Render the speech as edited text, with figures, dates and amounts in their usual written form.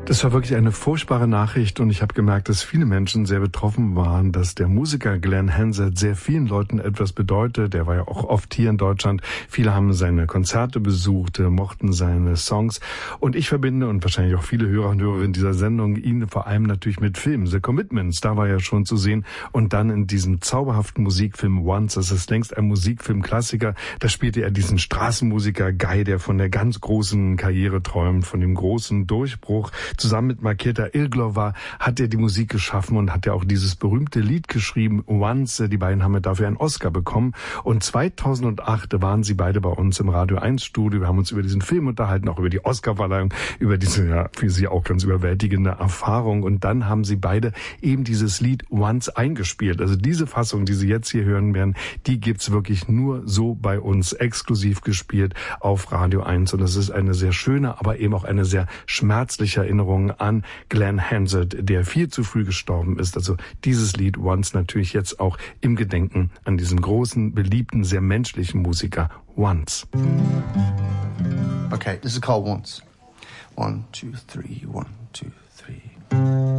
Das war wirklich eine furchtbare Nachricht und ich habe gemerkt, dass viele Menschen sehr betroffen waren, dass der Musiker Glenn Hansard sehr vielen Leuten etwas bedeutet. Er war ja auch oft hier in Deutschland. Viele haben seine Konzerte besucht, mochten seine Songs. Und ich verbinde, und wahrscheinlich auch viele Hörer und Hörerinnen dieser Sendung, ihn vor allem natürlich mit Filmen. The Commitments, da war er schon zu sehen. Und dann in diesem zauberhaften Musikfilm Once, das ist längst ein Musikfilmklassiker. Da spielte er diesen Straßenmusiker Guy, der von der ganz großen Karriere träumt, von dem großen Durchbruch. Zusammen mit Markéta Irglová hat er die Musik geschaffen und hat ja auch dieses berühmte Lied geschrieben, Once. Die beiden haben ja dafür einen Oscar bekommen. Und 2008 waren sie beide bei uns im Radio 1 Studio. Wir haben uns über diesen Film unterhalten, auch über die Oscarverleihung, über diese ja für sie auch ganz überwältigende Erfahrung. Und dann haben sie beide eben dieses Lied Once eingespielt. Also diese Fassung, die Sie jetzt hier hören werden, die gibt's wirklich nur so bei uns exklusiv gespielt auf Radio 1. Und das ist eine sehr schöne, aber eben auch eine sehr schmerzliche Erinnerung an Glenn Hansard, der viel zu früh gestorben ist. Also dieses Lied Once natürlich jetzt auch im Gedenken an diesen großen, beliebten, sehr menschlichen Musiker Once. Okay, this is called Once. 1, 2, 3, 1, 2, 3.